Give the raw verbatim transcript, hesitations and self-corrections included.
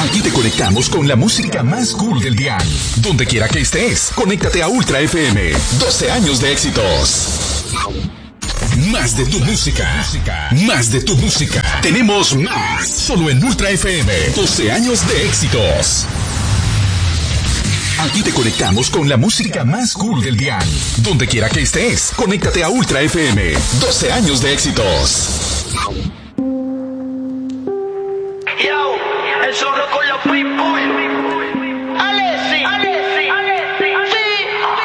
Aquí te conectamos con la música más cool del dial. Donde quiera que estés, conéctate a Ultra F M. doce años de éxitos. Más de tu música. Más de tu música. Tenemos más. Solo en Ultra F M. doce años de éxitos. Aquí te conectamos con la música más cool del dial. Donde quiera que estés, conéctate a Ultra F M. doce años de éxitos.